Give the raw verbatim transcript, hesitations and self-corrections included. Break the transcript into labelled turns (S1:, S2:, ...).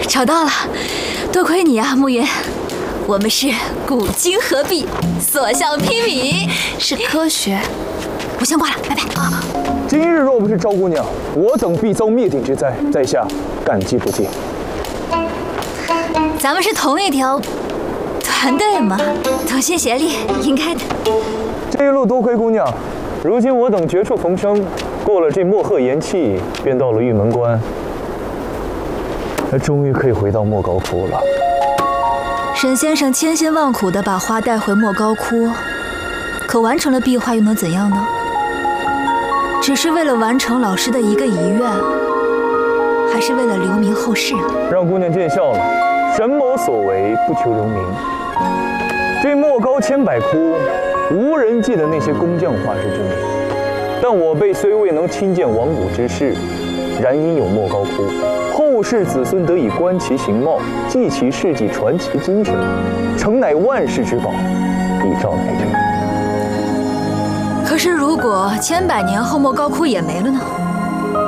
S1: 找到了，多亏你啊，暮云。我们是古今合璧，所向披靡，
S2: 是科学。
S1: 我先挂了，拜拜。啊，
S3: 今日若不是赵姑娘，我等必遭灭顶之灾，在下感激不尽。
S1: 咱们是同一条团队嘛，同心协力，应该的。
S3: 这一路多亏姑娘，如今我等绝处逢生，过了这墨鹤炎气，便到了玉门关，终于可以回到莫高窟了。
S1: 沈先生千辛万苦地把花带回莫高窟，可完成了壁画又能怎样呢？只是为了完成老师的一个遗愿，还是为了留名后世啊？
S3: 让姑娘见笑了，沈某所为不求留名。这莫高千百窟，无人记得那些工匠画师之名，但我辈虽未能亲见王古之事，然因有莫高窟，后世子孙得以观其形貌，记其事迹，传其精神，诚乃万世之宝，以照乃者。
S1: 可是如果千百年后莫高窟也没了呢？